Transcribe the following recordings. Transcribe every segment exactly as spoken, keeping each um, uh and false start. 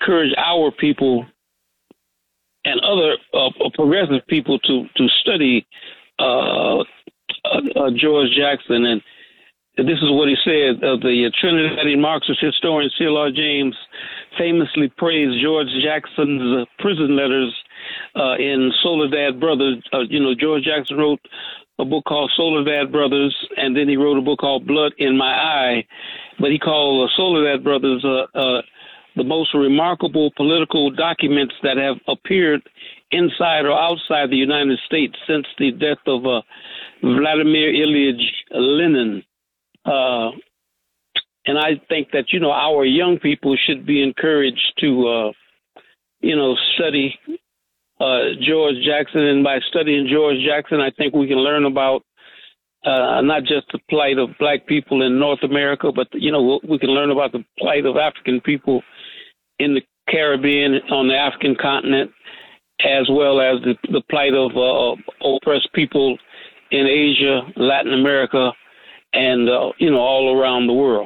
encourage our people and other uh, progressive people to to study uh, uh, uh, George Jackson. And this is what he said. Uh, the Trinidadian Marxist historian C L R James famously praised George Jackson's uh, prison letters uh, in Soledad Brothers. Uh, you know, George Jackson wrote a book called Soledad Brothers, and then he wrote a book called Blood in My Eye. But he called uh, Soledad Brothers uh, uh, the most remarkable political documents that have appeared inside or outside the United States since the death of uh, Vladimir Ilyich Lenin. Uh, and I think that, you know, our young people should be encouraged to, uh, you know, study uh, George Jackson. And by studying George Jackson, I think we can learn about uh, not just the plight of black people in North America, but, you know, we can learn about the plight of African people in the Caribbean, on the African continent, as well as the, the plight of uh, oppressed people in Asia, Latin America, and, uh, you know, all around the world.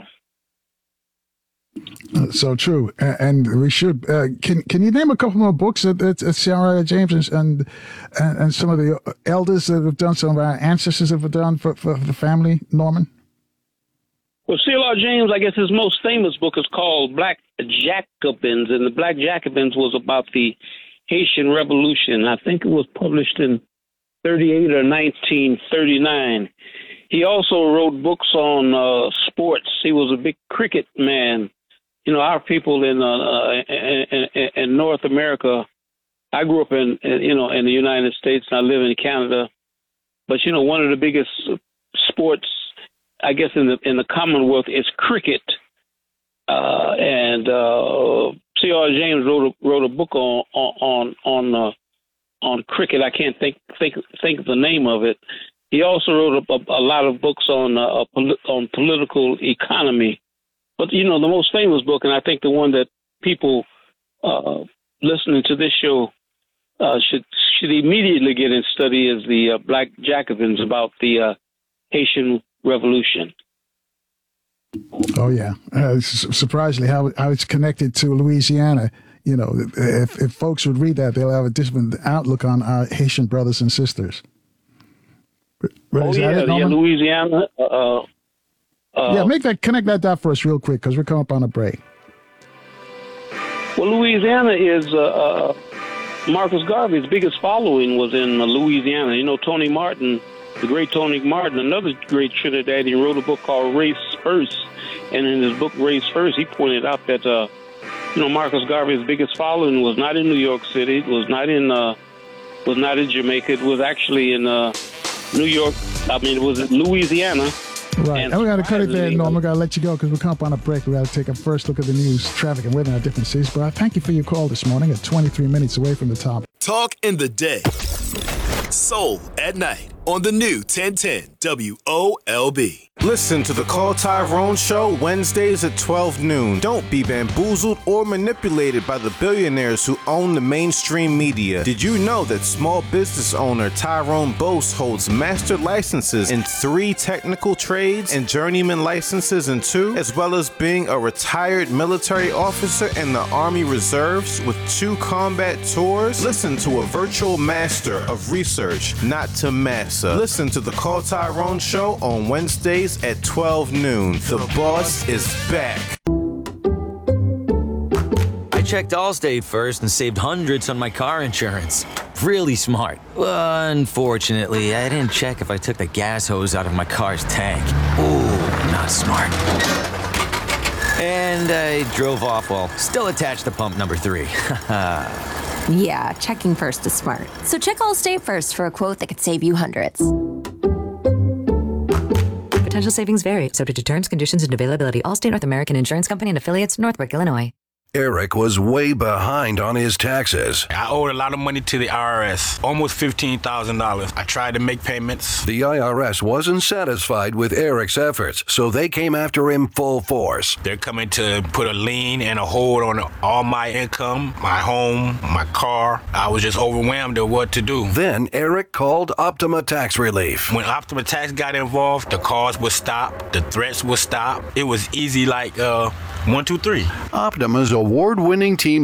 Uh, so true. Uh, and we should, uh, can can you name a couple more books that, that, that Sarah James and, and and some of the elders that have done, some of our ancestors have done for, for the family, Norman? Well, C L R James, I guess his most famous book is called Black Jacobins, and the Black Jacobins was about the Haitian Revolution. I think it was published in thirty-eight or nineteen thirty-nine. He also wrote books on uh, sports. He was a big cricket man. You know, our people in, uh, uh, in, in, in North America, I grew up in, in, you know, in the United States, and I live in Canada. But, you know, one of the biggest sports, I guess, in the in the Commonwealth is cricket. Uh, and uh, C L R James wrote a, wrote a book on on on uh, on cricket. I can't think think think of the name of it. He also wrote a, a, a lot of books on uh, on political economy. But, you know, the most famous book, and I think the one that people uh, listening to this show uh, should should immediately get in study is the uh, Black Jacobins, about the uh, Haitian Revolution. Oh, yeah. Uh, surprisingly, how, how it's connected to Louisiana. You know, if, if folks would read that, they'll have a different outlook on our Haitian brothers and sisters. Oh, yeah, yeah, Louisiana. Uh, uh, yeah, make that, connect that dot for us real quick, because we're coming up on a break. Well, Louisiana is, uh, uh, Marcus Garvey's biggest following was in uh, Louisiana. You know, Tony Martin, the great Tony Martin, another great Trinidadian, wrote a book called Race First. And in his book, Race First, he pointed out that, uh, you know, Marcus Garvey's biggest following was not in New York City, it was not in, uh, was not in Jamaica, it was actually in uh, New York. I mean, it was in Louisiana. Right. And, and we got to cut it there, Norm. We got to let you go because we're coming up on a break. We got to take a first look at the news, traffic, and weather in our different cities. But I thank you for your call this morning at twenty-three minutes away from the top. Talk in the day. Soul at night on the new ten ten W O L B. Listen to the Call Tyrone Show Wednesdays at twelve noon. Don't be bamboozled or manipulated by the billionaires who own the mainstream media. Did you know that small business owner Tyrone Bose holds master licenses in three technical trades and journeyman licenses in two, as well as being a retired military officer in the Army Reserves with two combat tours? Listen to a virtual master of research, not to massa. Listen to the Call Tyrone Show on Wednesdays at twelve noon. The boss is back. I checked Allstate first and saved hundreds on my car insurance. Really smart. Unfortunately, I didn't check if I took the gas hose out of my car's tank. Ooh, not smart. And I drove off while still attached to pump number three. Yeah, checking first is smart. So check Allstate first for a quote that could save you hundreds. Potential savings vary, subject to terms, conditions, and availability. Allstate North American Insurance Company and affiliates, Northbrook, Illinois. Eric was way behind on his taxes. I owed a lot of money to the I R S, almost fifteen thousand dollars. I tried to make payments. The I R S wasn't satisfied with Eric's efforts, so they came after him full force. They're coming to put a lien and a hold on all my income, my home, my car. I was just overwhelmed at what to do. Then Eric called Optima Tax Relief. When Optima Tax got involved, the calls would stop, the threats would stop. It was easy like uh, one, two, three. Optima's award-winning team